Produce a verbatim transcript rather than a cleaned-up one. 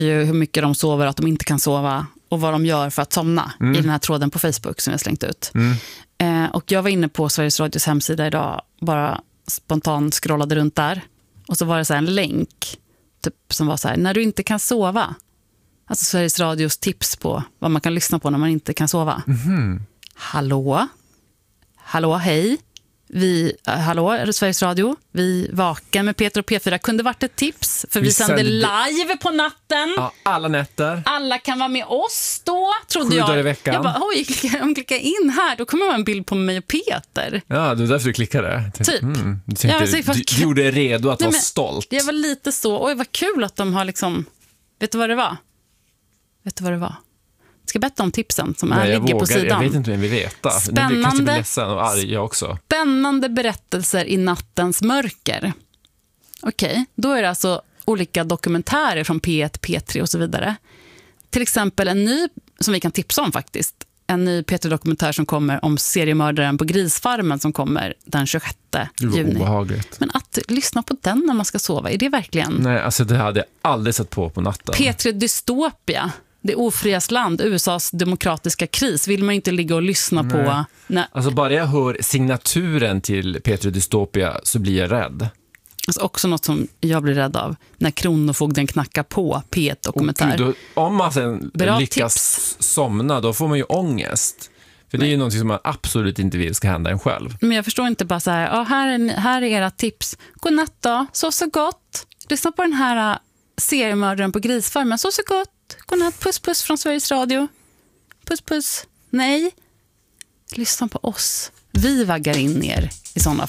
ju hur mycket de sover, att de inte kan sova och vad de gör för att somna mm. i den här tråden på Facebook som jag slängt ut. Mm. Eh, och jag var inne på Sveriges Radios hemsida idag, bara spontant scrollade runt där. Och så var det så här en länk typ, som var så här, när du inte kan sova. Alltså Sveriges Radios tips på vad man kan lyssna på när man inte kan sova. Mm. Hallå? Hallå, hej. Vi, äh, hallå, är det Sveriges Radio? Vi vaken med Peter och P fyra kunde varit ett tips. För vi, vi sänder live på natten. Ja, alla nätter. Alla kan vara med oss då, trodde jag. Sju dagar i veckan. Jag bara, oj, om jag klickar in här, då kommer man en bild på mig och Peter. Ja, det är därför du klickade. Typ. Mm, du, tänkte, ja, alltså, du, du gjorde dig redo att Nej, vara men, stolt. Jag var lite så, oj vad kul att de har liksom, vet du vad det var? Vet du vad det var? Ska jag berätta om tipsen som Nej, är, ligger vågar, på sidan? Jag vet inte vem vi veta. Spännande, nu kanske blir ledsen och arg jag också. Spännande berättelser i nattens mörker. Okej, okay, då är det alltså olika dokumentärer från P ett, P tre och så vidare. Till exempel en ny, som vi kan tipsa om faktiskt, en ny P tre-dokumentär som kommer om seriemördaren på Grisfarmen som kommer den tjugosjätte juni. Obehagligt. Men att lyssna på den när man ska sova, är det verkligen... Nej, alltså det hade jag aldrig sett på på natten. P tre Dystopia, det ofrias land, U S A:s demokratiska kris, vill man inte ligga och lyssna Nej. på. När... Alltså bara jag hör signaturen till P tre Dystopia så blir jag rädd. Alltså också något som jag blir rädd av, när kronofogden knackar på P ett-dokumentär. Då, om man sen Bra lyckas tips. somna, då får man ju ångest. För det är ju något som man absolut inte vill ska hända en själv. Men jag förstår inte bara så här, ja, här, är, här är era tips. God natt då, sov så gott. Lyssna på den här seriemördaren på Grisfarmen, sov så gott. God natt, puss puss från Sveriges Radio. Puss puss. Nej, lyssna på oss. Vi vaggar in er i sådana fall.